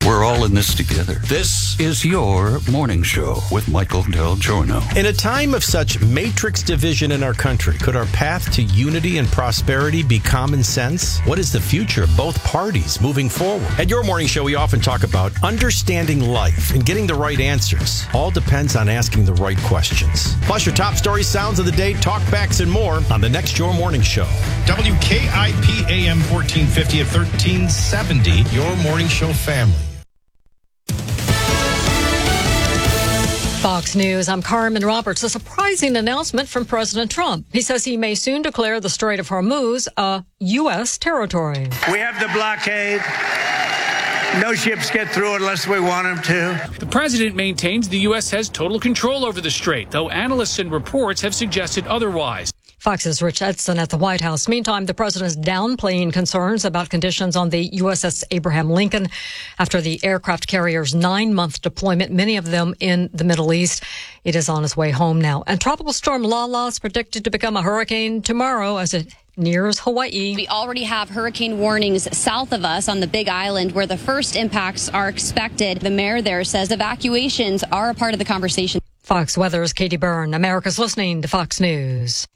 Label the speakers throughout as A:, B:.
A: We're all in this together. This is your morning show with Michael Del Giorno.
B: In a time of such matrix division in our country, could our path to unity and prosperity be common sense? What is the future of both parties moving forward? At your morning show, we often talk about understanding life and getting the right answers. All depends on asking the right questions. Plus your top stories, sounds of the day, talkbacks, and more on the next Your Morning Show. WKIP AM 1450 at 1370, Your Morning Show family.
C: Fox News, I'm Carmen Roberts. A surprising announcement from President Trump. He says he may soon declare the Strait of Hormuz a U.S. territory.
D: We have the blockade. No ships get through unless we want them to.
E: The president maintains the U.S. has total control over the strait, though analysts and reports have suggested otherwise.
C: Fox's Rich Edson at the White House. Meantime, the president is downplaying concerns about conditions on the USS Abraham Lincoln after the aircraft carrier's 9-month deployment, many of them in the Middle East. It is on its way home now. And Tropical Storm Lala is predicted to become a hurricane tomorrow as it nears Hawaii.
F: We already have hurricane warnings south of us on the Big Island where the first impacts are expected. The mayor there says evacuations are a part of the conversation.
C: Fox Weather's Katie Byrne. America's listening to Fox News.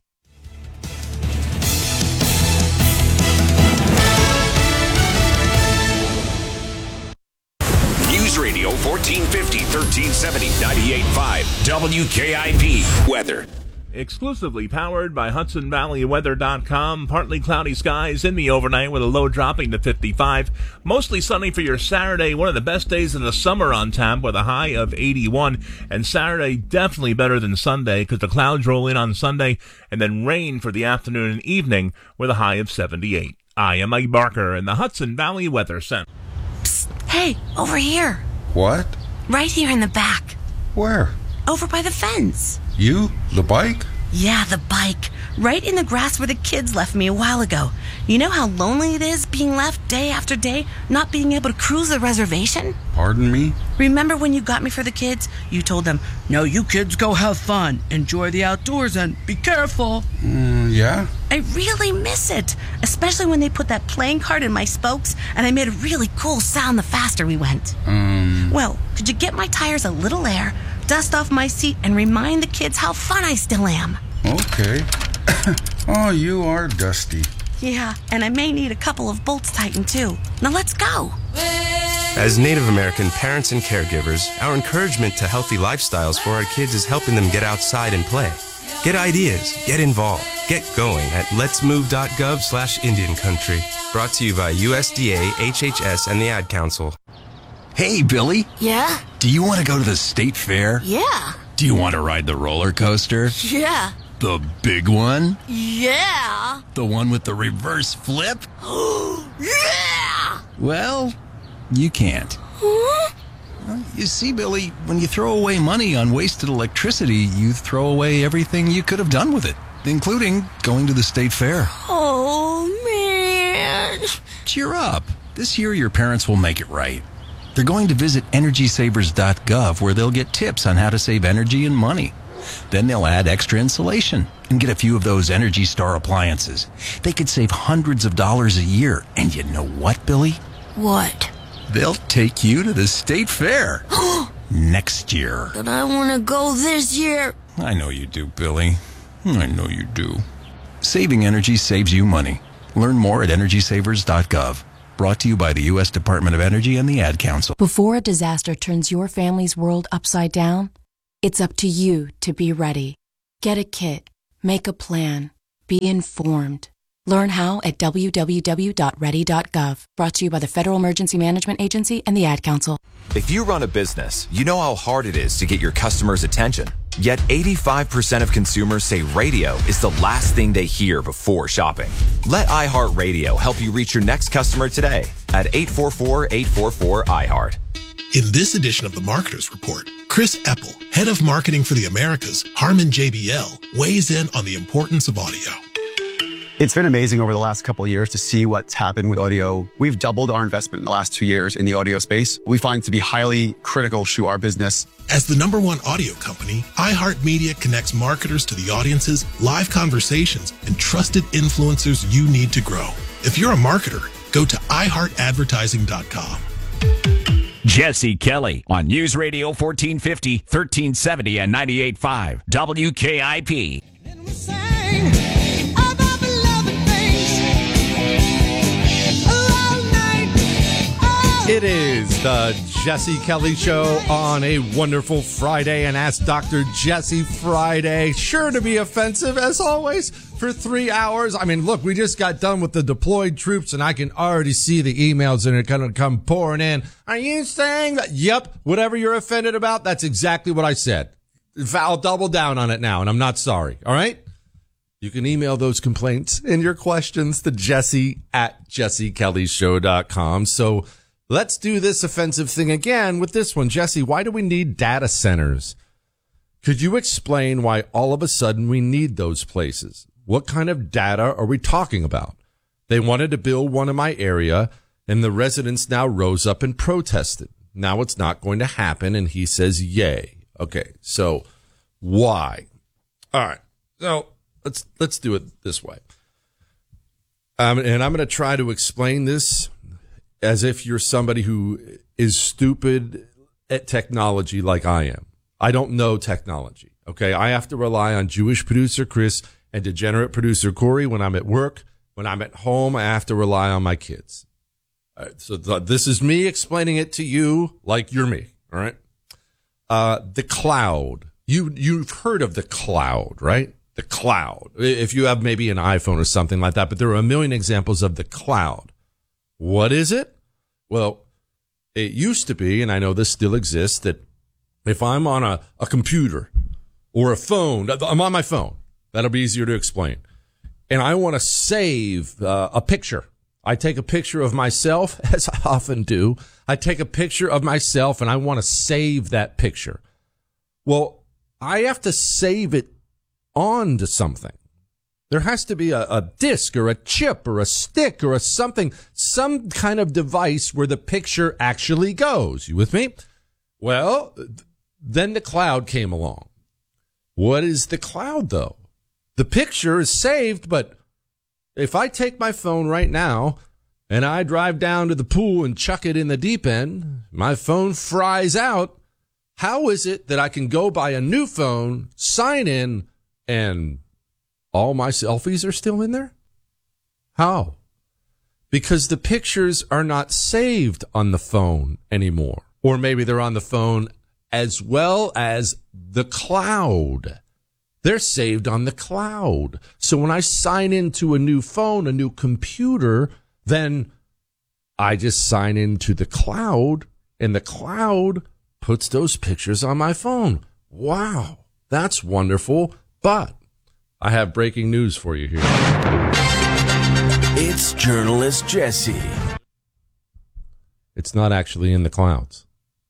G: News Radio 1450, 1370, 98.5, WKIP. Weather.
H: Exclusively powered by HudsonValleyWeather.com. Partly cloudy skies in the overnight with a low dropping to 55. Mostly sunny for your Saturday. One of the best days of the summer on tap with a high of 81. And Saturday definitely better than Sunday because the clouds roll in on Sunday and then rain for the afternoon and evening with a high of 78. I am Mike Barker in the Hudson Valley Weather Center.
I: Psst, hey, over here.
J: What?
I: Right here in the back.
J: Where?
I: Over by the fence.
J: You? The bike?
I: Yeah, the bike. Right in the grass where the kids left me a while ago. You know how lonely it is being left day after day, not being able to cruise the reservation?
J: Pardon me?
I: Remember when you got me for the kids? You told them, no, you kids go have fun, enjoy the outdoors, and be careful.
J: Yeah?
I: I really miss it, especially when they put that playing card in my spokes, and I made a really cool sound the faster we went. Well, could you get my tires a little air, dust off my seat, and remind the kids how fun I still am?
J: Okay. Oh, you are dusty.
I: Yeah, and I may need a couple of bolts tightened too. Now let's go.
K: As Native American parents and caregivers, our encouragement to healthy lifestyles for our kids is helping them get outside and play. Get ideas, get involved, get going at letsmove.gov/Indian Country. Brought to you by USDA, HHS, and the Ad Council.
L: Hey, Billy.
I: Yeah?
L: Do you want to go to the state fair?
I: Yeah.
L: Do you want to ride the roller coaster?
I: Yeah.
L: The big one?
I: Yeah.
L: The one with the reverse flip?
I: Yeah.
L: Well, you can't.
I: Huh?
L: You see, Billy, when you throw away money on wasted electricity, you throw away everything you could have done with it, including going to the state fair.
I: Oh, man.
L: Cheer up. This year, your parents will make it right. They're going to visit EnergySavers.gov, where they'll get tips on how to save energy and money. Then they'll add extra insulation and get a few of those Energy Star appliances. They could save hundreds of dollars a year. And you know what, Billy?
I: What?
L: They'll take you to the state fair next year.
I: But I want to go this year.
L: I know you do, Billy. I know you do. Saving energy saves you money. Learn more at EnergySavers.gov. Brought to you by the U.S. Department of Energy and the Ad Council.
M: Before a disaster turns your family's world upside down, it's up to you to be ready. Get a kit. Make a plan. Be informed. Learn how at www.ready.gov. Brought to you by the Federal Emergency Management Agency and the Ad Council.
N: If you run a business, you know how hard it is to get your customers' attention. Yet 85% of consumers say radio is the last thing they hear before shopping. Let iHeartRadio help you reach your next customer today at 844-844-iHeart.
O: In this edition of the Marketers Report, Chris Eppel, head of marketing for the Americas, Harman JBL, weighs in on the importance of audio.
P: It's been amazing over the last couple of years to see what's happened with audio. We've doubled our investment in the last 2 years in the audio space. We find it to be highly critical to our business.
O: As the #1 audio company, iHeartMedia connects marketers to the audiences, live conversations, and trusted influencers you need to grow. If you're a marketer, go to iHeartAdvertising.com.
G: Jesse Kelly on News Radio 1450, 1370, and 98.5 WKIP.
Q: It is the Jesse Kelly Show on a wonderful Friday, and Ask Dr. Jesse Friday. Sure to be offensive, as always, for 3 hours. I mean, look, we just got done with the deployed troops, and I can already see the emails that are going to come pouring in. Are you saying that? Yep, whatever you're offended about, that's exactly what I said. I'll double down on it now, and I'm not sorry, all right? You can email those complaints and your questions to jesse@jessekellyshow.com. So let's do this offensive thing again with this one. Jesse, why do we need data centers? Could you explain why all of a sudden we need those places? What kind of data are we talking about? They wanted to build one in my area, and the residents now rose up and protested. Now it's not going to happen, and he says, yay. Okay, so why? All right, so let's do it this way. And I'm going to try to explain this as if you're somebody who is stupid at technology like I am. I don't know technology, okay? I have to rely on Jewish producer Chris and degenerate producer Corey when I'm at work. When I'm at home, I have to rely on my kids. All right, so this is me explaining it to you like you're me, all right? The cloud. You've heard of the cloud, right? The cloud. If you have maybe an iPhone or something like that, but there are a million examples of the cloud. What is it? Well, it used to be, and I know this still exists, that if I'm on a computer or a phone, I'm on my phone. That'll be easier to explain. And I want to save a picture. I take a picture of myself, as I often do. I take a picture of myself and I want to save that picture. Well, I have to save it onto something. There has to be a disk or a chip or a stick or something, some kind of device where the picture actually goes. You with me? Well, then the cloud came along. What is the cloud, though? The picture is saved, but if I take my phone right now and I drive down to the pool and chuck it in the deep end, my phone fries out. How is it that I can go buy a new phone, sign in, and all my selfies are still in there? How? Because the pictures are not saved on the phone anymore. Or maybe they're on the phone as well as the cloud. They're saved on the cloud. So when I sign into a new phone, a new computer, then I just sign into the cloud, and the cloud puts those pictures on my phone. Wow, that's wonderful. But I have breaking news for you here.
G: It's journalist Jesse.
Q: It's not actually in the clouds.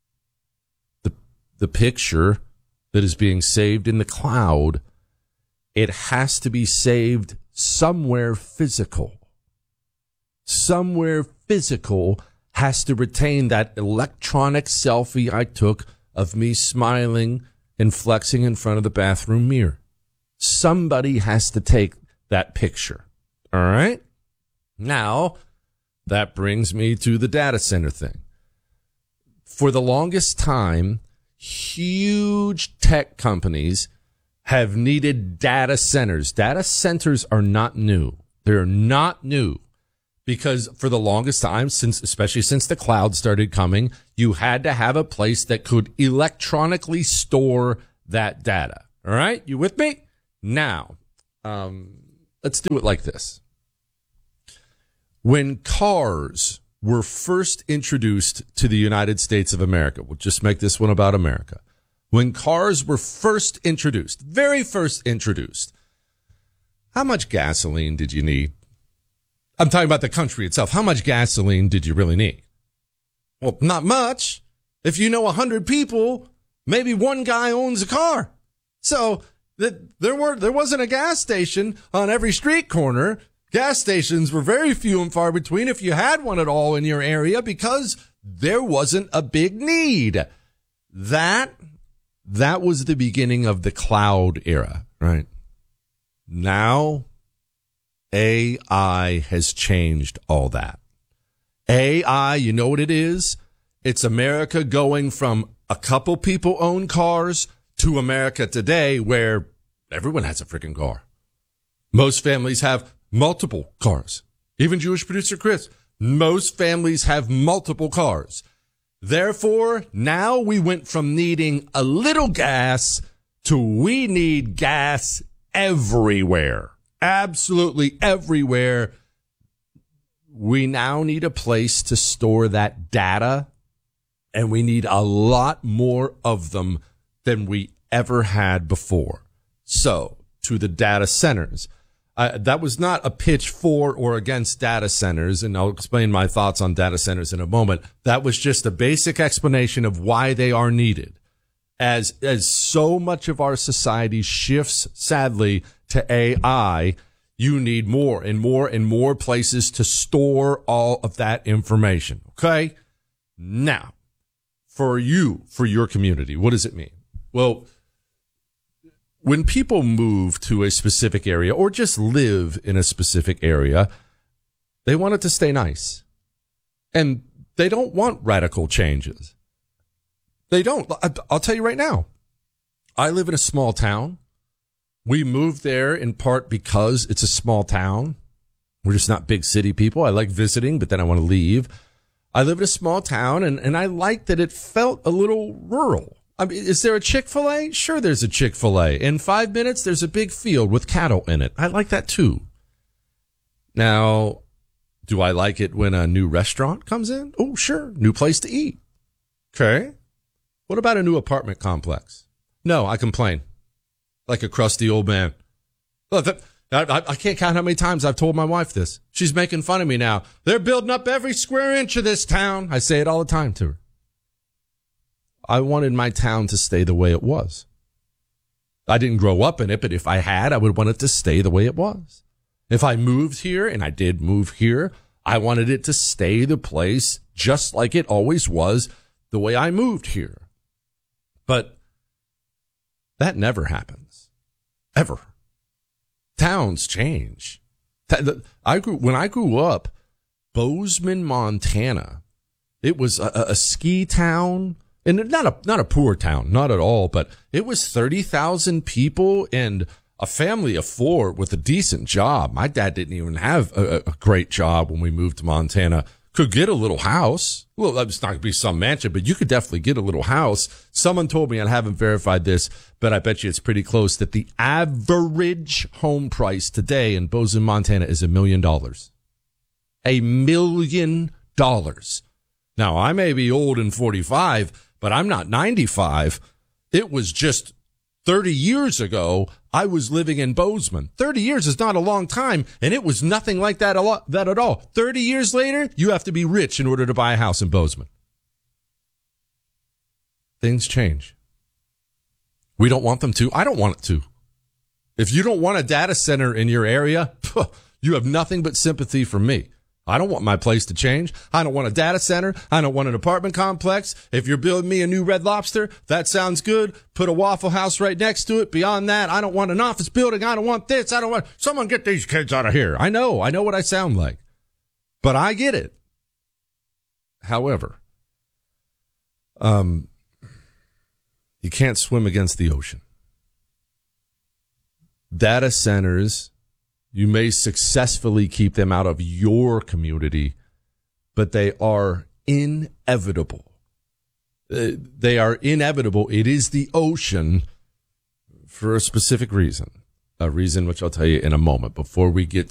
Q: The picture that is being saved in the cloud, it has to be saved somewhere physical. Somewhere physical has to retain that electronic selfie I took of me smiling and flexing in front of the bathroom mirror. Somebody has to take that picture. All right? Now, that brings me to the data center thing. For the longest time, huge tech companies have needed data centers. Data centers are not new. They're not new because for the longest time, especially since the cloud started coming, you had to have a place that could electronically store that data. All right? You with me? Now, let's do it like this. When cars were first introduced to the United States of America, we'll just make this one about America. When cars were first introduced, very first introduced, how much gasoline did you need? I'm talking about the country itself. How much gasoline did you really need? Well, not much. If you know 100 people, maybe one guy owns a car. So there wasn't a gas station on every street corner. Gas stations were very few and far between if you had one at all in your area because there wasn't a big need. That was the beginning of the cloud era, right? Now, AI has changed all that. AI, you know what it is? It's America going from a couple people own cars to America today where everyone has a freaking car. Most families have multiple cars. Even Jewish producer Chris, most families have multiple cars. Therefore, now we went from needing a little gas to we need gas everywhere. Absolutely everywhere. We now need a place to store that data, and we need a lot more of them than we ever had before. So, to the data centers. That was not a pitch for or against data centers, and I'll explain my thoughts on data centers in a moment. That was just a basic explanation of why they are needed. As so much of our society shifts, sadly, to AI, you need more and more and more places to store all of that information. Okay? Now, for your community, what does it mean? Well, when people move to a specific area or just live in a specific area, they want it to stay nice. And they don't want radical changes. They don't. I'll tell you right now. I live in a small town. We moved there in part because it's a small town. We're just not big city people. I like visiting, but then I want to leave. I live in a small town, and I like that it felt a little rural. I mean, is there a Chick-fil-A? Sure, there's a Chick-fil-A. In 5 minutes, there's a big field with cattle in it. I like that too. Now, do I like it when a new restaurant comes in? Oh, sure. New place to eat. Okay. What about a new apartment complex? No, I complain. Like a crusty old man. Look, I can't count how many times I've told my wife this. She's making fun of me now. They're building up every square inch of this town. I say it all the time to her. I wanted my town to stay the way it was. I didn't grow up in it, but if I had, I would want it to stay the way it was. If I moved here, and I did move here, I wanted it to stay the place just like it always was the way I moved here. But that never happens. Ever. Towns change. When I grew up, Bozeman, Montana, it was a ski town. And not a poor town, not at all, but it was 30,000 people and a family of 4 with a decent job. My dad didn't even have a great job when we moved to Montana. Could get a little house. Well, it's not going to be some mansion, but you could definitely get a little house. Someone told me, I haven't verified this, but I bet you it's pretty close, that the average home price today in Bozeman, Montana is $1 million. $1 million. Now, I may be old and 45, but I'm not 95. It was just 30 years ago, I was living in Bozeman. 30 years is not a long time, and it was nothing like that at all. 30 years later, you have to be rich in order to buy a house in Bozeman. Things change. We don't want them to. I don't want it to. If you don't want a data center in your area, you have nothing but sympathy for me. I don't want my place to change. I don't want a data center. I don't want an apartment complex. If you're building me a new Red Lobster, that sounds good. Put a Waffle House right next to it. Beyond that, I don't want an office building. I don't want this. I don't want... Someone get these kids out of here. I know what I sound like. But I get it. However, you can't swim against the ocean. Data centers... You may successfully keep them out of your community, but they are inevitable. They are inevitable. It is the ocean for a specific reason, a reason which I'll tell you in a moment before we get